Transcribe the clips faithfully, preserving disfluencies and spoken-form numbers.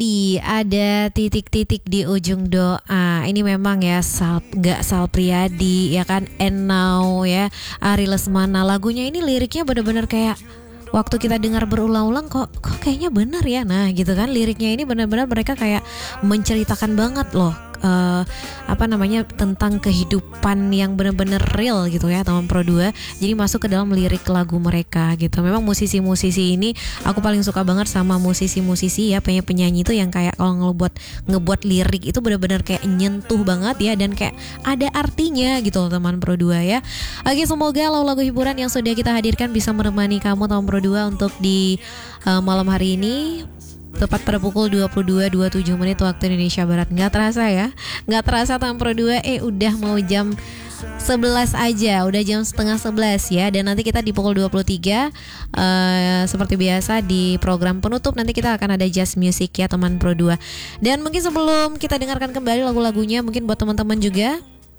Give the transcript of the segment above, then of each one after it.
Tapi ada titik-titik di ujung doa. Ini memang ya Sal, gak Sal Priadi ya kan, And Now ya, Ari Lesmana. Lagunya ini liriknya benar-benar kayak waktu kita dengar berulang-ulang kok kok kayaknya benar ya. Nah gitu kan, liriknya ini benar-benar mereka kayak menceritakan banget loh uh, apa namanya tentang kehidupan yang benar-benar real gitu ya, teman Pro dua. Jadi masuk ke dalam lirik lagu mereka gitu. Memang musisi-musisi ini aku paling suka banget sama musisi-musisi ya, penyanyi-penyanyi itu yang kayak kalau ngebuat ngebuat lirik itu benar-benar kayak nyentuh banget ya, dan kayak ada artinya gitu loh teman Pro dua ya. Oke, semoga lagu-lagu hiburan yang sudah kita hadirkan bisa menemani kamu teman Pro dua untuk di uh, malam hari ini. Tepat pada pukul dua puluh dua dua puluh tujuh menit waktu Indonesia Barat. Nggak terasa ya, nggak terasa teman Pro dua, eh udah mau jam sebelas aja, udah jam setengah sebelas ya. Dan nanti kita di pukul dua puluh tiga uh, seperti biasa di program penutup nanti kita akan ada jazz music ya teman Pro dua. Dan mungkin sebelum kita dengarkan kembali lagu-lagunya, mungkin buat teman-teman juga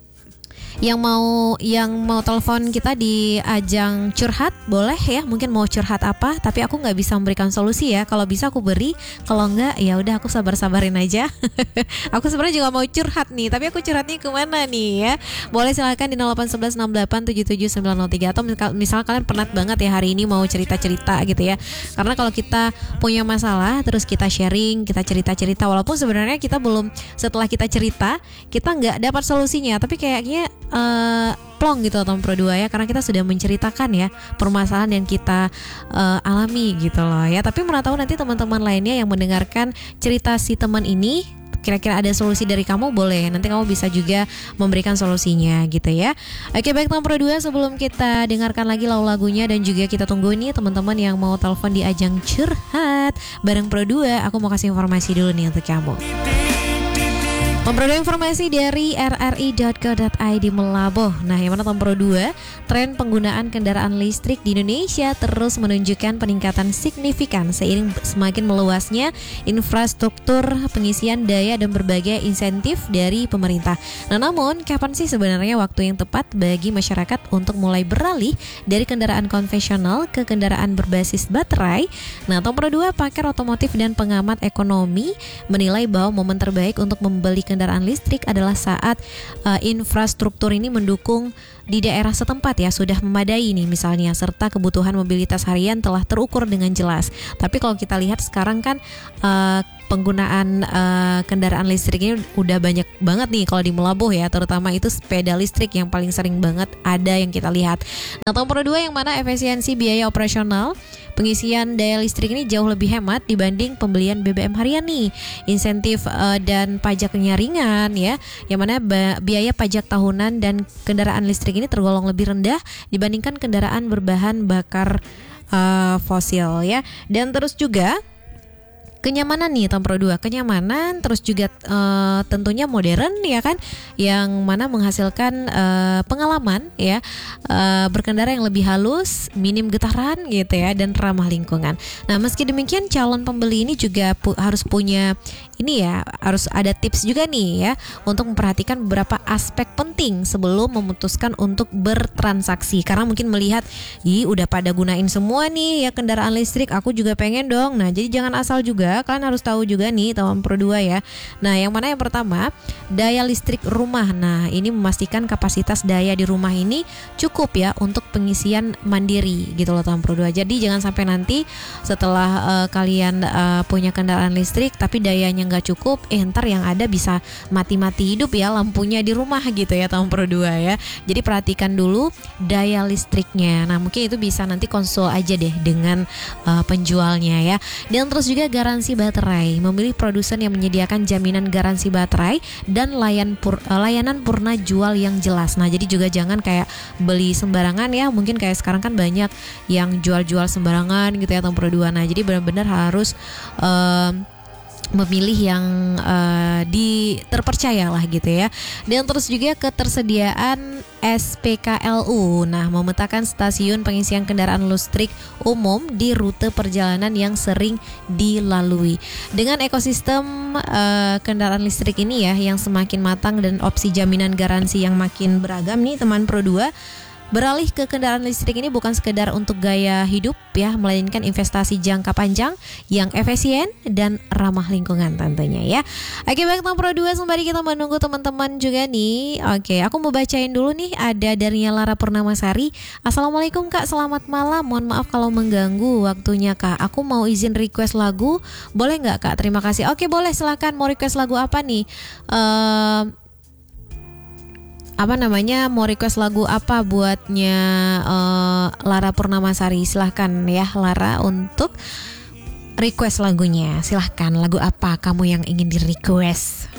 yang mau yang mau telepon kita di ajang curhat, boleh ya, mungkin mau curhat apa, tapi aku nggak bisa memberikan solusi ya. Kalau bisa aku beri, kalau nggak ya udah aku sabar-sabarin aja. Aku sebenarnya juga mau curhat nih, tapi aku curhatnya kemana nih ya? Boleh silakan di nol delapan satu satu enam delapan tujuh tujuh sembilan nol tiga, atau misal kalian penat banget ya hari ini mau cerita-cerita gitu ya. Karena kalau kita punya masalah terus kita sharing, kita cerita-cerita, walaupun sebenarnya kita belum, setelah kita cerita kita nggak dapat solusinya, tapi kayaknya Uh, plong gitu teman Pro dua ya, karena kita sudah menceritakan ya permasalahan yang kita uh, alami gitu loh ya. Tapi mana tahu nanti teman-teman lainnya yang mendengarkan cerita si teman ini kira-kira ada solusi dari kamu, boleh nanti kamu bisa juga memberikan solusinya gitu ya. Oke, baik teman Pro dua, sebelum kita dengarkan lagi lagu-lagunya dan juga kita tunggu nih teman-teman yang mau telepon di ajang curhat bareng Pro dua, aku mau kasih informasi dulu nih untuk kamu. Memperoleh informasi dari r r i dot co dot i d Melaboh. Nah, yang mana Pro dua, tren penggunaan kendaraan listrik di Indonesia terus menunjukkan peningkatan signifikan seiring semakin meluasnya infrastruktur pengisian daya dan berbagai insentif dari pemerintah. Nah, namun kapan sih sebenarnya waktu yang tepat bagi masyarakat untuk mulai beralih dari kendaraan konvensional ke kendaraan berbasis baterai? Nah, Pro dua, pakar otomotif dan pengamat ekonomi menilai bahwa momen terbaik untuk membeli kendaraan listrik adalah saat uh, infrastruktur ini mendukung di daerah setempat ya, sudah memadai nih misalnya, serta kebutuhan mobilitas harian telah terukur dengan jelas. Tapi kalau kita lihat sekarang kan uh, penggunaan uh, kendaraan listrik ini udah banyak banget nih kalau di Melaboh ya, terutama itu sepeda listrik yang paling sering banget ada yang kita lihat. Nah, Pro dua, yang mana efisiensi biaya operasional pengisian daya listrik ini jauh lebih hemat dibanding pembelian B B M harian nih. Insentif uh, dan pajaknya ringan ya, yang mana ba- biaya pajak tahunan dan kendaraan listrik ini tergolong lebih rendah dibandingkan kendaraan berbahan bakar uh, fosil ya. Dan terus juga kenyamanan nih Tom Pro dua, kenyamanan terus juga uh, tentunya modern ya kan, yang mana menghasilkan uh, pengalaman ya uh, berkendara yang lebih halus, minim getaran gitu ya, dan ramah lingkungan. Nah, meski demikian calon pembeli ini juga pu- harus punya ini ya, harus ada tips juga nih ya untuk memperhatikan beberapa aspek penting sebelum memutuskan untuk bertransaksi, karena mungkin melihat, ih udah pada gunain semua nih ya kendaraan listrik, aku juga pengen dong. Nah, jadi jangan asal juga, kalian harus tahu juga nih teman Pro dua ya. Nah, yang mana yang pertama, daya listrik rumah. Nah, ini memastikan kapasitas daya di rumah ini cukup ya untuk pengisian mandiri gitu loh teman Pro dua. Jadi jangan sampai nanti setelah uh, kalian uh, punya kendaraan listrik tapi dayanya nggak cukup, eh ntar yang ada bisa mati-mati hidup ya lampunya di rumah gitu ya teman Pro dua ya. Jadi perhatikan dulu daya listriknya. Nah, mungkin itu bisa nanti konsul aja deh dengan uh, penjualnya ya. Dan terus juga garansi baterai, memilih produsen yang menyediakan jaminan garansi baterai dan layan pur, uh, layanan purna jual yang jelas. Nah, jadi juga jangan kayak beli sembarangan ya, mungkin kayak sekarang kan banyak yang jual-jual sembarangan gitu ya teman Pro dua. Nah, jadi benar-benar harus um, memilih yang uh, di terpercaya lah gitu ya. Dan terus juga ketersediaan S P K L U. Nah, memetakan stasiun pengisian kendaraan listrik umum di rute perjalanan yang sering dilalui. Dengan ekosistem uh, kendaraan listrik ini ya yang semakin matang dan opsi jaminan garansi yang makin beragam nih teman Pro dua, Beralih ke kendaraan listrik ini bukan sekedar untuk gaya hidup ya, melainkan investasi jangka panjang yang efisien dan ramah lingkungan tentunya ya. Oke, baik Tam Pro dua, sembari kita menunggu teman-teman juga nih. Oke, aku mau bacain dulu nih, ada dari Lara Purnamasari. Assalamualaikum Kak, selamat malam. Mohon maaf kalau mengganggu waktunya Kak. Aku mau izin request lagu, boleh nggak Kak? Terima kasih. Oke, boleh, silakan. Mau request lagu apa nih? Uh, apa namanya? Mau request lagu apa buatnya uh, Lara Purnamasari? Silahkan ya Lara untuk request lagunya. Silahkan, lagu apa kamu yang ingin di request?